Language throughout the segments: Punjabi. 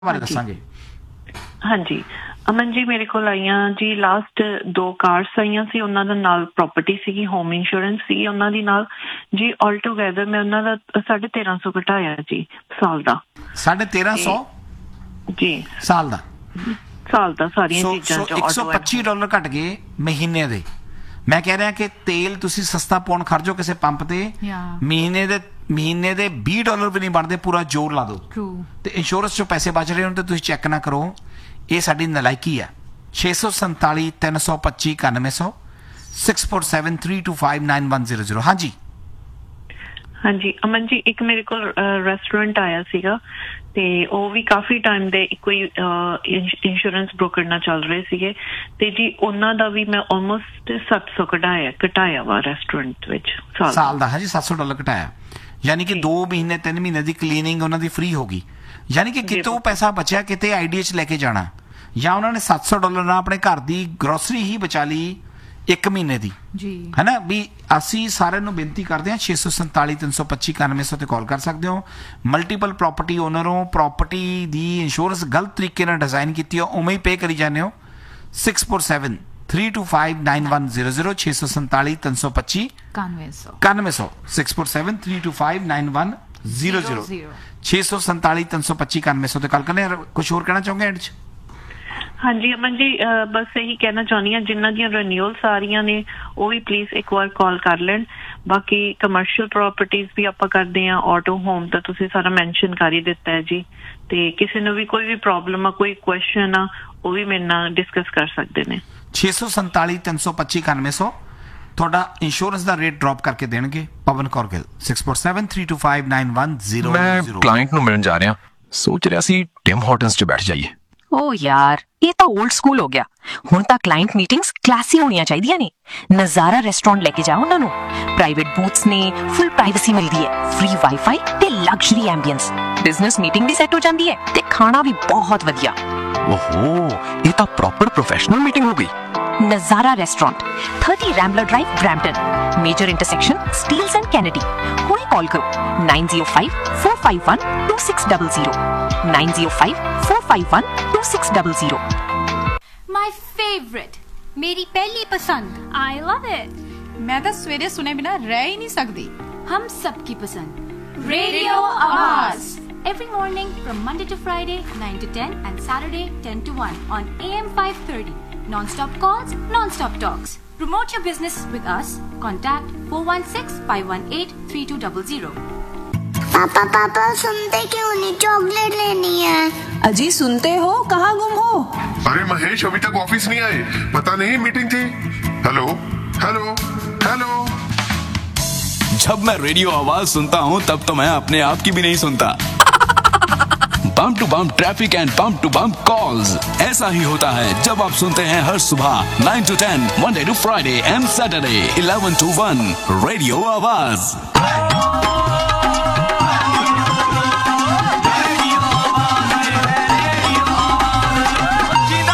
ਬਾਰੇ ਦੱਸਾਂਗੇ। ਹਾਂਜੀ ਅਮਨ ਜੀ, ਮੇਰੇ ਕੋਲ ਆਈਆਂ ਜੀ ਲਾਸਟ 2 ਕਾਰਸ ਆਈਆਂ ਸੀ, ਉਹਨਾਂ ਦਾ ਨਾਲ ਪ੍ਰੋਪਰਟੀ ਸੀਗੀ, ਹੋਮ ਇੰਸ਼ੋਰੈਂਸ ਸੀ ਉਹਨਾਂ ਦੀ ਨਾਲ ਜੀ। ਆਲ ਟੂਗੈਦਰ ਮੈਂ ਉਹਨਾਂ ਦਾ 1350 ਘਟਾਇਆ ਜੀ ਸਾਲ ਦਾ। 1350 ਜੀ ਸਾਲ ਦਾ ਸਾਰੀਆਂ ਚੀਜ਼ਾਂ ਚੋਂ $125 ਘਟ ਗਏ ਮਹੀਨੇ ਦੇ। ਮੈਂ ਕਹਿ ਰਿਹਾ ਕਿ ਤੇਲ ਤੁਸੀਂ ਸਸਤਾ ਪਾਉਣ ਖਰਚੋ ਕਿਸੇ ਪੰਪ ਤੇ, ਮਹੀਨੇ ਦੇ $20 ਵੀ ਨਹੀਂ ਬਣਦੇ, ਪੂਰਾ ਜ਼ੋਰ ਲਾ ਦਿਓ ਤੇ ਇੰਸ਼ੋਰੈਂਸ ਚੋਂ ਪੈਸੇ ਬਚ ਰਹੇ ਹੋਣ ਤੇ ਤੁਸੀਂ ਚੈੱਕ ਨਾ ਕਰੋ। ਇਹ ਸਾਡੀ ਨਲਾਇਕੀ ਆ। 647 325 9100 6473259100। ਹਾਂਜੀ ਅਮਨ ਜੀ, ਇੱਕ ਮੇਰੇ ਕੋਲ ਰੈਸਟੋਰੈਂਟ ਆਇਆ ਸੀਗਾ ਤੇ ਉਹ ਵੀ ਕਾਫੀ ਟਾਈਮ ਦੇ ਕੋਈ ਇੰਸ਼ੋਰੈਂਸ ਬ੍ਰੋਕਰ ਨਾਲ ਚੱਲ ਰਹੇ ਸੀਗੇ ਤੇ ਜੀ ਉਹਨਾਂ ਦਾ ਵੀ ਮੈਂ ਆਲਮੋਸਟ 700 ਘਟਾਇਆ ਵਾ ਰੈਸਟੋਰੈਂਟ ਵਿੱਚ ਸਾਲ ਦਾ। ਹਾਂਜੀ $700 ਘਟਾਇਆ, ਯਾਨੀ ਕਿ 2 ਮਹੀਨੇ 3 ਮਹੀਨੇ ਦੀ ਕਲੀਨਿੰਗ ਉਹਨਾਂ ਦੀ ਫ੍ਰੀ ਹੋ ਗਈ। ਯਾਨੀ ਕਿ ਕਿਤੋਂ ਪੈਸਾ ਬਚਿਆ, ਕਿਤੇ ਆਈਡੀਆ 'ਚ ਲੈ ਕੇ ਜਾਣਾ, ਜਾਂ ਉਹਨਾਂ ਨੇ $700 ਨਾਲ ਆਪਣੇ ਘਰ ਦੀ ਗਰੋਸਰੀ ਹੀ ਬਚਾ ਲਈ 1 ਮਹੀਨੇ ਦੀ ਜੀ, ਹੈ ਨਾ। ਵੀ ਅਸੀਂ ਸਾਰਿਆਂ ਨੂੰ ਬੇਨਤੀ ਕਰਦੇ ਹਾਂ 647 325 9100 ਤੇ ਕਾਲ ਕਰ ਸਕਦੇ ਹੋ। ਮਲਟੀਪਲ ਪ੍ਰਾਪਰਟੀ ਓਨਰ ਹੋ, ਪ੍ਰਾਪਰਟੀ ਦੀ ਇੰਸ਼ੋਰੈਂਸ ਗਲਤ ਤਰੀਕੇ ਨਾਲ ਡਿਜ਼ਾਈਨ ਕੀਤੀ ਹੋ, ਉਵੇਂ ਹੀ ਪੇ ਕਰੀ ਜਾਂਦੇ ਹੋ। 647 325 9100 647 325 9100 647 325 9100 647 325 9100 ਤੇ ਕਾਲ ਕਰਨੇ। ਕੁਝ ਹੋਰ ਕਹਿਣਾ ਚਾਹੋਗੇ ਐਂਡ 'ਚ? ਹਾਂਜੀ ਅਮਨ ਜੀ, ਬਸ ਇਹੀ ਕਹਿਣਾ ਚਾਹੁੰਦੀ ਹਾਂ, ਜਿਨ੍ਹਾਂ ਦੀਆਂ ਰਿਨਿਊਅਲਸ ਆ ਰਹੀਆਂ ਨੇ ਉਹ ਵੀ ਪਲੀਜ਼ ਇੱਕ ਵਾਰ ਕਾਲ ਕਰ ਲੈਣ। ਬਾਕੀ ਕਮਰਸ਼ੀਅਲ ਪ੍ਰਾਪਰਟੀਜ਼ ਵੀ ਆਪਾਂ ਕਰਦੇ ਹਾਂ, ਆਟੋ ਹੋਮ ਤਾਂ ਤੁਸੀਂ ਸਾਰਾ ਮੈਂਸ਼ਨ ਕਰ ਹੀ ਦਿੱਤਾ ਹੈ ਜੀ। ਤੇ ਕਿਸੇ ਨੂੰ ਵੀ ਕੋਈ ਵੀ ਪ੍ਰੋਬਲਮ ਆ, ਕੋਈ ਕੁਐਸਚਨ ਆ, ਉਹ ਵੀ ਮੇਰੇ ਨਾਲ ਡਿਸਕਸ ਕਰ ਸਕਦੇ ਨੇ। 647 325 9100 ਤੁਹਾਡਾ ਇੰਸ਼ੋਰੈਂਸ ਦਾ ਰੇਟ ਡ੍ਰੌਪ ਕਰਕੇ ਦੇਣਗੇ। ਪਵਨ ਕੌਰ ਗਿੱਲ 647 325 9100। ਮੈਂ ਕਲਾਇੰਟ ਨੂੰ ਮਿਲਣ ਜਾ ਰਿਹਾ, ਸੋਚ ਰਿਹਾ ਸੀ ਟਿਮ ਹਾਰਟਨਸ 'ਚ ਬੈਠ ਜਾਈਏ। ਓ ਯਾਰ, ਇਹ ਤਾਂ 올ਡ ਸਕੂਲ ਹੋ ਗਿਆ। ਹੁਣ ਤਾਂ ਕਲਾਇੰਟ ਮੀਟਿੰਗਸ ਕਲਾਸੀ ਹੋਣੀਆਂ ਚਾਹੀਦੀਆਂ ਨੇ। ਨਜ਼ਾਰਾ ਰੈਸਟੋਰੈਂਟ ਲੈ ਕੇ ਜਾਓ ਉਹਨਾਂ ਨੂੰ, ਪ੍ਰਾਈਵੇਟ ਬੂਥਸ ਨੇ, ਫੁੱਲ ਪ੍ਰਾਈਵੇਸੀ ਮਿਲਦੀ ਹੈ, ਫ੍ਰੀ ਵਾਈਫਾਈ ਤੇ ਲਗਜ਼ਰੀ ਐਂਬੀਐਂਸ। ਬਿਜ਼ਨਸ ਮੀਟਿੰਗ ਵੀ ਸੈੱਟ ਹੋ ਜਾਂਦੀ ਹੈ ਤੇ ਖਾਣਾ ਵੀ ਬਹੁਤ ਵਧੀਆ। ਓਹੋ, ਇਹ ਤਾਂ ਪ੍ਰੋਪਰ ਪ੍ਰੋਫੈਸ਼ਨਲ ਮੀਟਿੰਗ ਹੋ ਗਈ। ਨਜ਼ਾਰਾ restaurant, 30 ਰੈਂਬਲਰ drive, Brampton, major intersection Steeles and Kennedy. ਹੁਣੇ ਕਾਲ ਕਰੋ 905 451 2600 905 451 2600। My favorite, मेरी पहली पसंद। I love it. मैं तो सवेरे सुने बिना रह ही नहीं सकती। हम सबकी पसंद रेडियो आवाज। Every morning from Monday to Friday 9 to 10 and Saturday 10 to 1 on AM 530. Non-stop calls, non-stop talks. Promote your business with us. Contact 416-518-3200. पापा सुनते क्यों नहीं? चॉकलेट लेनी है। अजी सुनते हो, कहाँ गुम हो? अरे महेश अभी तक ऑफिस नहीं आए, पता नहीं मीटिंग थी। Hello hello hello. जब मैं रेडियो आवाज सुनता हूँ तब तो मैं अपने आप की भी नहीं सुनता। बम to bomb traffic and bomb to bomb calls, ऐसा ही होता है जब आप सुनते हैं हर सुबह 9 to 10 Monday to Friday and Saturday 11 to 1 radio आवाज।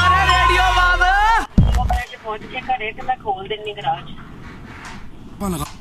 घरे मैं खोल देनी गराज।